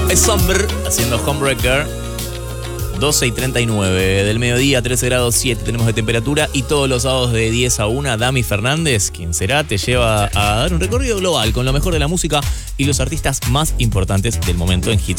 Es Somber haciendo Homebreaker. 12:39 del mediodía, 13 grados 7 tenemos de temperatura y todos los sábados de 10 a 1, Dami Fernández, quien será, te lleva a dar un recorrido global con lo mejor de la música y los artistas más importantes del momento en Hits